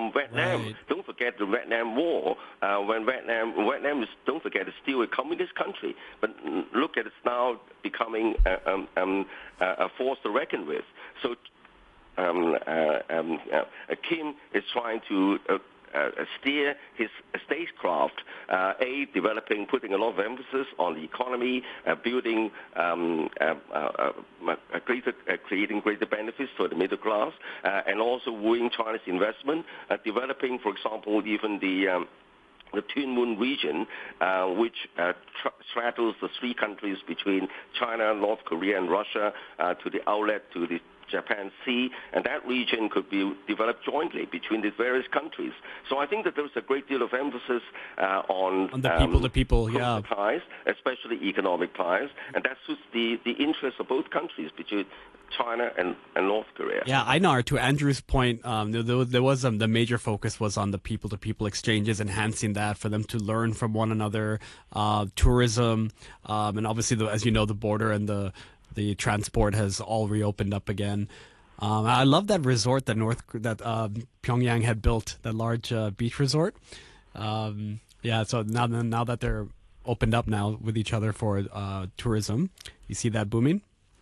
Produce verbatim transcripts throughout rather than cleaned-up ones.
from Vietnam. Right. Don't forget the Vietnam War. Uh, when Vietnam, Vietnam is, don't forget, is still a communist country. But look at it now becoming uh, um, um, a force to reckon with. So um, uh, um, uh, Kim is trying to uh, uh, steer his statecraft, uh, A, developing, putting a lot of emphasis on the economy, uh, building, um, uh, uh, uh, greater, uh, creating greater benefits for the middle class, uh, and also wooing China's investment, uh, developing, for example, even the um, the Twin Moon region, uh, which uh, tra- straddles the three countries between China, North Korea, and Russia, uh, to the outlet to the Japan Sea, and that region could be developed jointly between these various countries. So I think that there's a great deal of emphasis uh, on, On the people um, to people, yeah. ties, especially economic ties, and that suits the, the interests of both countries between China and, and North Korea. Yeah, Einar, to Andrew's point, um, there, there was um, the major focus was on the people-to-people exchanges, enhancing that for them to learn from one another, uh, tourism, um, and obviously, the, as you know, the border and the the transport has all reopened up again. Um, I love that resort that North that uh, Pyongyang had built, that large uh, beach resort. Um, yeah, so now now that they're opened up now with each other for uh, tourism, you see that booming.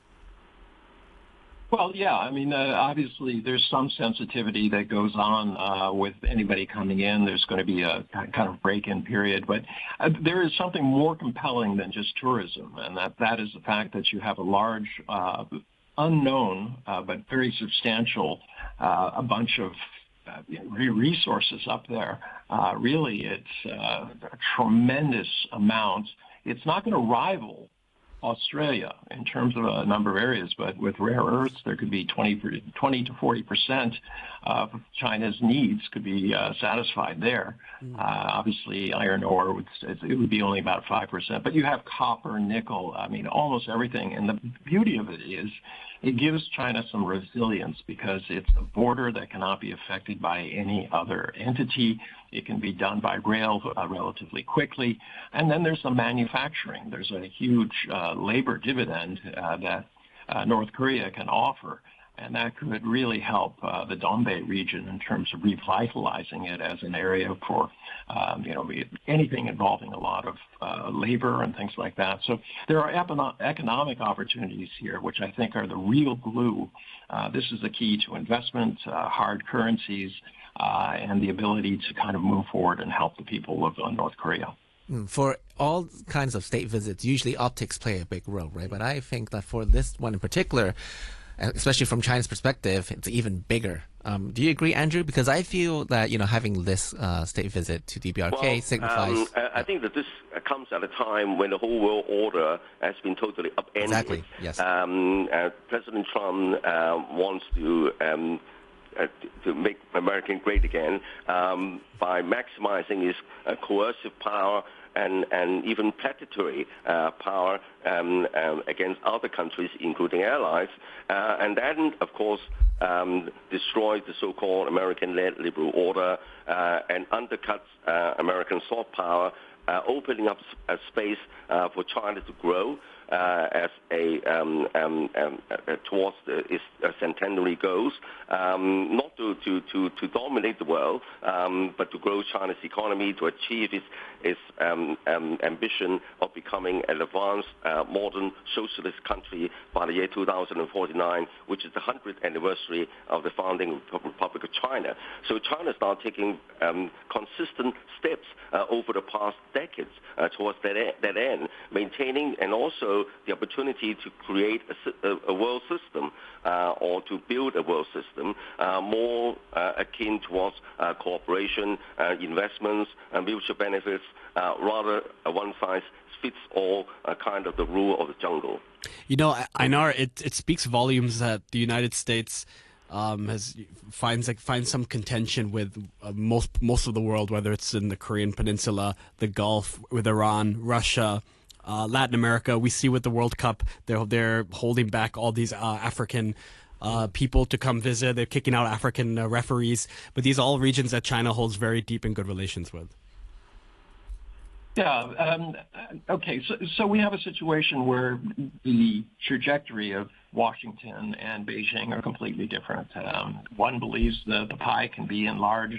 Well, yeah. I mean, uh, obviously, there's some sensitivity that goes on uh, with anybody coming in. There's going to be a kind of break-in period. But uh, there is something more compelling than just tourism, and that, that is the fact that you have a large, uh, unknown, uh, but very substantial, uh, a bunch of uh, resources up there. Uh, really, it's uh, a tremendous amount. It's not going to rival Australia in terms of a number of areas, but with rare earths, there could be twenty to forty percent of China's needs could be uh, satisfied there. Mm. Uh, obviously, iron ore, would, it would be only about five percent, but you have copper, nickel, I mean, almost everything. And the beauty of it is it gives China some resilience because it's a border that cannot be affected by any other entity. It can be done by rail uh, relatively quickly. And then there's the manufacturing. There's a huge uh, labor dividend uh, that uh, North Korea can offer. And that could really help uh, the Dongbei region in terms of revitalizing it as an area for, um, you know, anything involving a lot of uh, labor and things like that. So there are econo- economic opportunities here, which I think are the real glue. Uh, this is the key to investment, uh, hard currencies, uh, and the ability to kind of move forward and help the people of uh, North Korea. For all kinds of state visits, usually optics play a big role, right? But I think that for this one in particular, especially from China's perspective, it's even bigger. Um, do you agree, Andrew? Because I feel that, you know, having this uh, state visit to D B R K well, signifies... Um, I think that this comes at a time when the whole world order has been totally upended. Exactly, yes. Um, uh, President Trump uh, wants to... Um, Uh, to make America great again um, by maximizing his uh, coercive power and, and even predatory uh, power um, um, against other countries, including allies. Uh, and then, of course, um, destroys the so-called American-led liberal order uh, and undercuts uh, American soft power, uh, opening up a space uh, for China to grow Uh, as a um, um, um, uh, towards the, its uh, centenary goals, um, not to, to, to, to dominate the world, um, but to grow China's economy, to achieve its, its um, um, ambition of becoming an advanced, uh, modern socialist country by the year two thousand forty-nine, which is the hundredth anniversary of the founding Republic of China. So China is now taking um, consistent steps uh, over the past decades uh, towards that, e- that end, maintaining and also the opportunity to create a, a world system uh, or to build a world system uh, more uh, akin towards uh, cooperation, uh, investments, uh, mutual benefits, uh, rather a one-size-fits-all uh, kind of the rule of the jungle. You know, Einar, it, it speaks volumes that the United States um, has finds like finds some contention with uh, most most of the world, whether it's in the Korean Peninsula, the Gulf, with Iran, Russia. Uh, Latin America, we see with the World Cup, they're they're holding back all these uh, African uh, people to come visit. They're kicking out African uh, referees, but these are all regions that China holds very deep and good relations with. Yeah. Um, okay. So, so we have a situation where the trajectory of Washington and Beijing are completely different. Um, one believes that the pie can be enlarged